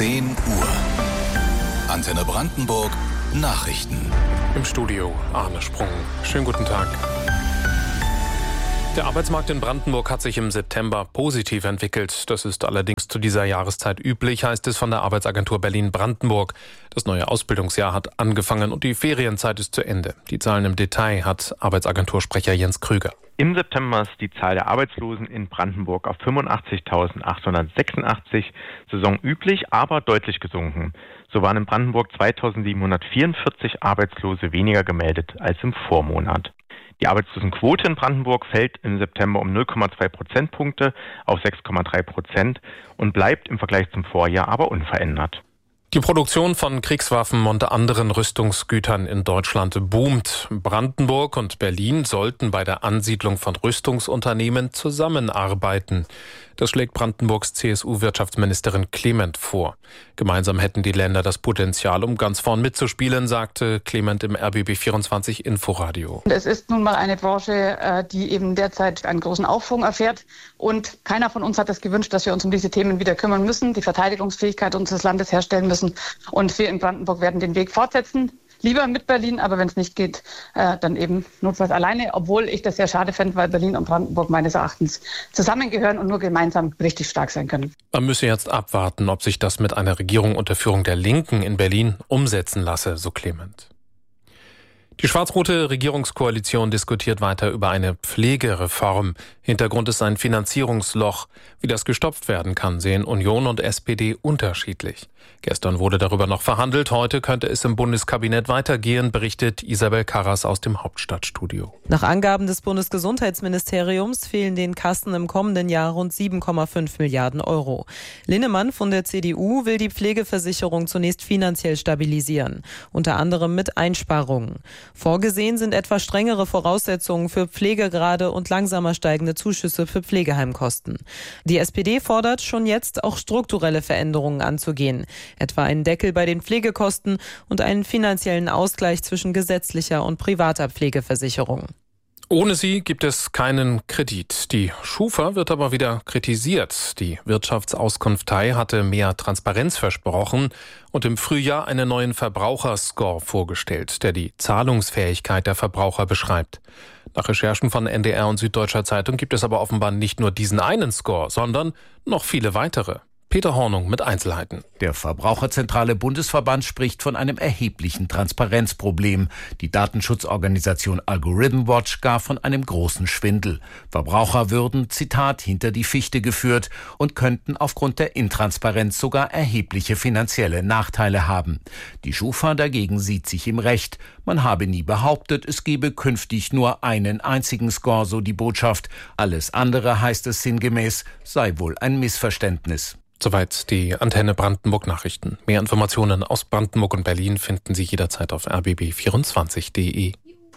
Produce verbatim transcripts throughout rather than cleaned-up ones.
zehn Uhr. Antenne Brandenburg Nachrichten. Im Studio Arne Sprung. Schönen guten Tag. Der Arbeitsmarkt in Brandenburg hat sich im September positiv entwickelt. Das ist allerdings zu dieser Jahreszeit üblich, heißt es von der Arbeitsagentur Berlin-Brandenburg. Das neue Ausbildungsjahr hat angefangen und die Ferienzeit ist zu Ende. Die Zahlen im Detail hat Arbeitsagentursprecher Jens Krüger. Im September ist die Zahl der Arbeitslosen in Brandenburg auf fünfundachtzigtausendachthundertsechsundachtzig saisonüblich, aber deutlich gesunken. So waren in Brandenburg zweitausendsiebenhundertvierundvierzig Arbeitslose weniger gemeldet als im Vormonat. Die Arbeitslosenquote in Brandenburg fällt im September um null Komma zwei Prozentpunkte auf sechs Komma drei Prozent und bleibt im Vergleich zum Vorjahr aber unverändert. Die Produktion von Kriegswaffen und anderen Rüstungsgütern in Deutschland boomt. Brandenburg und Berlin sollten bei der Ansiedlung von Rüstungsunternehmen zusammenarbeiten. Das schlägt Brandenburgs C S U-Wirtschaftsministerin Clement vor. Gemeinsam hätten die Länder das Potenzial, um ganz vorn mitzuspielen, sagte Clement im R B B vierundzwanzig Inforadio. Es ist nun mal eine Branche, die eben derzeit einen großen Aufschwung erfährt. Und keiner von uns hat es gewünscht, dass wir uns um diese Themen wieder kümmern müssen, die Verteidigungsfähigkeit unseres Landes herstellen müssen. Und wir in Brandenburg werden den Weg fortsetzen. Lieber mit Berlin, aber wenn es nicht geht, äh, dann eben notfalls alleine. Obwohl ich das sehr schade fände, weil Berlin und Brandenburg meines Erachtens zusammengehören und nur gemeinsam richtig stark sein können. Man müsse jetzt abwarten, ob sich das mit einer Regierung unter Führung der Linken in Berlin umsetzen lasse, so Clement. Die schwarz-rote Regierungskoalition diskutiert weiter über eine Pflegereform. Hintergrund ist ein Finanzierungsloch. Wie das gestopft werden kann, sehen Union und S P D unterschiedlich. Gestern wurde darüber noch verhandelt. Heute könnte es im Bundeskabinett weitergehen, berichtet Isabel Karras aus dem Hauptstadtstudio. Nach Angaben des Bundesgesundheitsministeriums fehlen den Kassen im kommenden Jahr rund sieben Komma fünf Milliarden Euro. Linnemann von der C D U will die Pflegeversicherung zunächst finanziell stabilisieren, unter anderem mit Einsparungen. Vorgesehen sind etwas strengere Voraussetzungen für Pflegegrade und langsamer steigende Zuschüsse für Pflegeheimkosten. Die S P D fordert schon jetzt auch strukturelle Veränderungen anzugehen, etwa einen Deckel bei den Pflegekosten und einen finanziellen Ausgleich zwischen gesetzlicher und privater Pflegeversicherung. Ohne sie gibt es keinen Kredit. Die Schufa wird aber wieder kritisiert. Die Wirtschaftsauskunftei hatte mehr Transparenz versprochen und im Frühjahr einen neuen Verbraucherscore vorgestellt, der die Zahlungsfähigkeit der Verbraucher beschreibt. Nach Recherchen von N D R und Süddeutscher Zeitung gibt es aber offenbar nicht nur diesen einen Score, sondern noch viele weitere. Peter Hornung mit Einzelheiten. Der Verbraucherzentrale Bundesverband spricht von einem erheblichen Transparenzproblem. Die Datenschutzorganisation Algorithm Watch gar von einem großen Schwindel. Verbraucher würden, Zitat, hinter die Fichte geführt und könnten aufgrund der Intransparenz sogar erhebliche finanzielle Nachteile haben. Die Schufa dagegen sieht sich im Recht. Man habe nie behauptet, es gebe künftig nur einen einzigen Score, so die Botschaft. Alles andere, heißt es sinngemäß, sei wohl ein Missverständnis. Soweit die Antenne Brandenburg Nachrichten. Mehr Informationen aus Brandenburg und Berlin finden Sie jederzeit auf r b b vierundzwanzig punkt d e.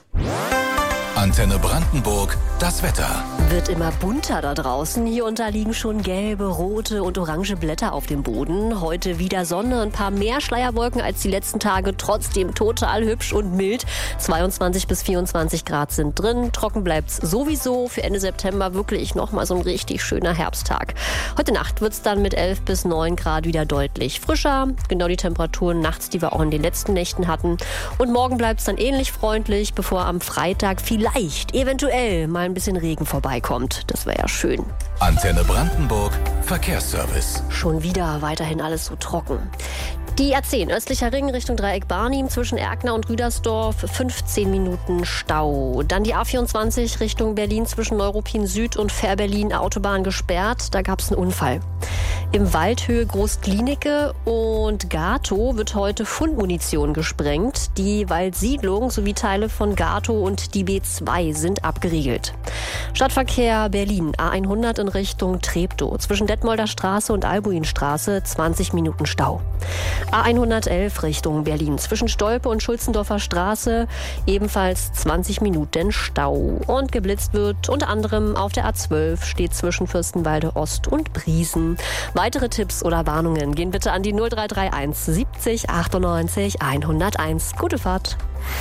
Antenne Brandenburg, das Wetter. Wird immer bunter da draußen. Hier und da liegen schon gelbe, rote und orange Blätter auf dem Boden. Heute wieder Sonne, ein paar mehr Schleierwolken als die letzten Tage. Trotzdem total hübsch und mild. zweiundzwanzig bis vierundzwanzig Grad sind drin. Trocken bleibt's sowieso. Für Ende September wirklich nochmal so ein richtig schöner Herbsttag. Heute Nacht wird's dann mit elf bis neun Grad wieder deutlich frischer. Genau die Temperaturen nachts, die wir auch in den letzten Nächten hatten. Und morgen bleibt's dann ähnlich freundlich, bevor am Freitag viel Vielleicht, eventuell mal ein bisschen Regen vorbeikommt. Das wäre ja schön. Antenne Brandenburg, Verkehrsservice. Schon wieder weiterhin alles so trocken. Die A zehn, östlicher Ring Richtung Dreieck Barnim zwischen Erkner und Rüdersdorf, fünfzehn Minuten Stau. Dann die A vierundzwanzig Richtung Berlin zwischen Neuruppin Süd und Fährberlin, Autobahn gesperrt. Da gab es einen Unfall. Im Waldhöhe Großklinike und Gato wird heute Fundmunition gesprengt. Die Waldsiedlung sowie Teile von Gato und die B zwei sind abgeriegelt. Stadtverkehr Berlin, A hundert in Richtung Treptow. Zwischen Detmolder Straße und Albuinstraße zwanzig Minuten Stau. A hundertelf Richtung Berlin. Zwischen Stolpe und Schulzendorfer Straße ebenfalls zwanzig Minuten Stau. Und geblitzt wird unter anderem auf der A zwölf, steht zwischen Fürstenwalde Ost und Briesen. Weitere Tipps oder Warnungen gehen bitte an die null drei drei eins siebzig achtundneunzig hunderteins. Gute Fahrt.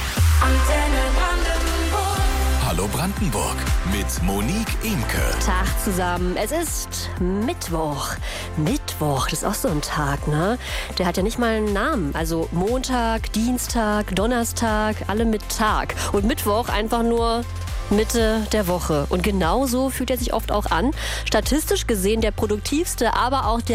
Hallo Brandenburg mit Monique Imke. Tag zusammen. Es ist Mittwoch. Mittwoch. Mittwoch, das ist auch so ein Tag, ne? Der hat ja nicht mal einen Namen. Also Montag, Dienstag, Donnerstag, alle mit Tag. Und Mittwoch einfach nur Mitte der Woche. Und genauso fühlt er sich oft auch an. Statistisch gesehen der produktivste, aber auch der